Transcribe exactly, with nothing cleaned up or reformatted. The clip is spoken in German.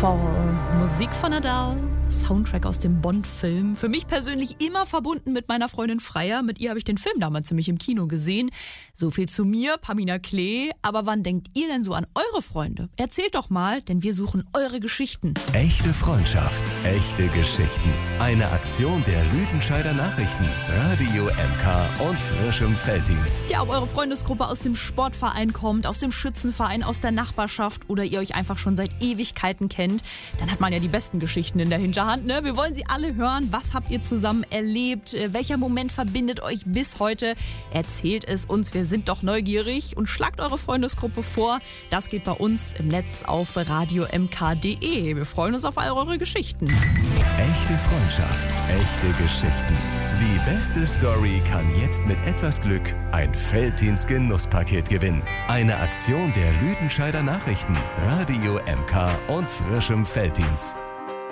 Fall. Musik von Adele, Soundtrack aus dem Bond-Film. Für mich persönlich immer verbunden mit meiner Freundin Freya. Mit ihr habe ich den Film damals nämlich im Kino gesehen. So viel zu mir, Pamina Klee. Aber wann denkt ihr denn so an eure Freunde? Erzählt doch mal, denn wir suchen eure Geschichten. Echte Freundschaft, echte Geschichten. Eine Aktion der Lüdenscheider Nachrichten, Radio M K und frischem Felddienst. Ja, ob eure Freundesgruppe aus dem Sportverein kommt, aus dem Schützenverein, aus der Nachbarschaft oder ihr euch einfach schon seit Ewigkeiten kennt, dann hat man ja die besten Geschichten in der Hinterhand, ne? Wir wollen sie alle hören. Was habt ihr zusammen erlebt? Welcher Moment verbindet euch bis heute? Erzählt es uns, wir sind doch neugierig und schlagt eure Freundesgruppe vor. Das geht bei uns im Netz auf radio m k punkt d e. Wir freuen uns auf all eure Geschichten. Echte Freundschaft, echte Geschichten. Die beste Story kann jetzt mit etwas Glück ein Felddienst-Genusspaket gewinnen. Eine Aktion der Lüdenscheider Nachrichten, Radio M K und frischem Felddienst.